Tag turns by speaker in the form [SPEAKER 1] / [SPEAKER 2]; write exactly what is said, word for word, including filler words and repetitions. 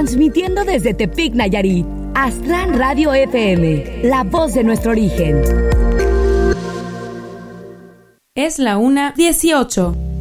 [SPEAKER 1] transmitiendo desde Tepic, Nayarit. Aztlán Radio F M, la voz de nuestro origen.
[SPEAKER 2] Es la una dieciocho.